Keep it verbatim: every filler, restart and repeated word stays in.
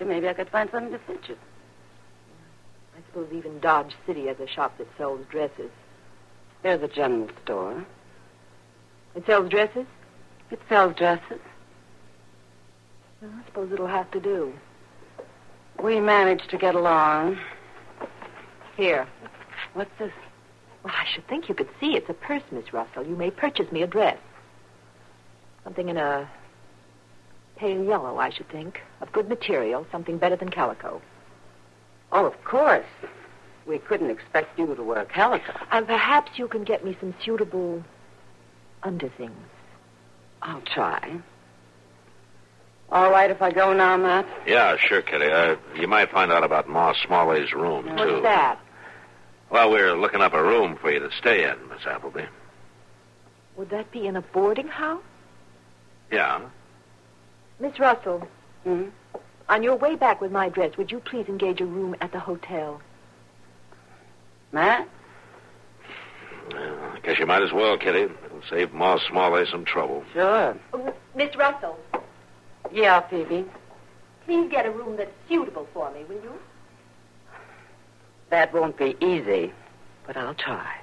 you, maybe I could find something to fit you. I suppose even Dodge City has a shop that sells dresses. There's a general store. It sells dresses? It sells dresses. Well, I suppose it'll have to do. We managed to get along. Here. What's this? Well, I should think you could see. It's a purse, Miss Russell. You may purchase me a dress. Something in a pale yellow, I should think. Of good material, something better than calico. Oh, of course. We couldn't expect you to wear calico. And perhaps you can get me some suitable underthings. I'll try. All right if I go now, Matt? Yeah, sure, Kitty. Uh, you might find out about Ma Smalley's room, What's too. What's that? Well, we're looking up a room for you to stay in, Miss Appleby. Would that be in a boarding house? Yeah. Miss Russell. Hmm? On your way back with my dress, would you please engage a room at the hotel? Matt? Well, I guess you might as well, Kitty. It'll save Ma Smalley some trouble. Sure. Oh, Miss Russell. Yeah, Phoebe. Please get a room that's suitable for me, will you? That won't be easy, but I'll try.